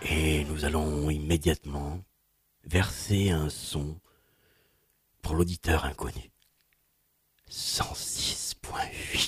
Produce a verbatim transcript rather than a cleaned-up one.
Et nous allons immédiatement verser un son pour l'auditeur inconnu. cent six point huit.